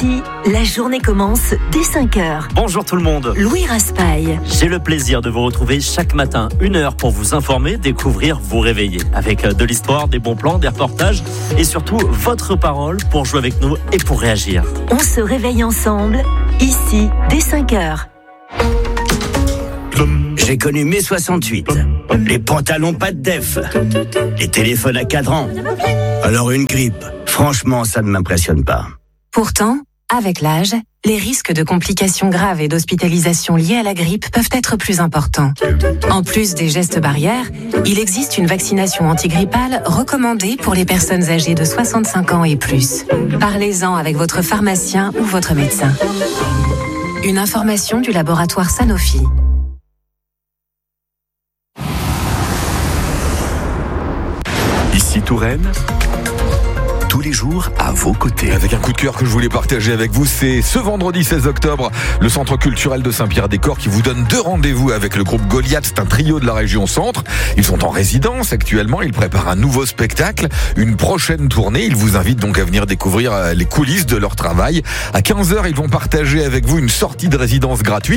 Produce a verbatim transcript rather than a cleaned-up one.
Ici, la journée commence dès cinq heures. Bonjour tout le monde. Louis Raspail. J'ai le plaisir de vous retrouver chaque matin, une heure pour vous informer, découvrir, vous réveiller. Avec de l'histoire, des bons plans, des reportages et surtout votre parole pour jouer avec nous et pour réagir. On se réveille ensemble, ici, dès cinq heures. J'ai connu mai soixante-huit, les pantalons pas de def, les téléphones à cadran. Alors une grippe, franchement ça ne m'impressionne pas. Pourtant, avec l'âge, les risques de complications graves et d'hospitalisation liées à la grippe peuvent être plus importants. En plus des gestes barrières, il existe une vaccination antigrippale recommandée pour les personnes âgées de soixante-cinq ans et plus. Parlez-en avec votre pharmacien ou votre médecin. Une information du laboratoire Sanofi. Ici Touraine, tous les jours à vos côtés. Avec un coup de cœur que je voulais partager avec vous, c'est ce vendredi seize octobre, le Centre culturel de Saint-Pierre-des-Corps qui vous donne deux rendez-vous avec le groupe Goliath. C'est un trio de la région Centre. Ils sont en résidence actuellement, ils préparent un nouveau spectacle, une prochaine tournée. Ils vous invitent donc à venir découvrir les coulisses de leur travail. À quinze heures, ils vont partager avec vous une sortie de résidence gratuite.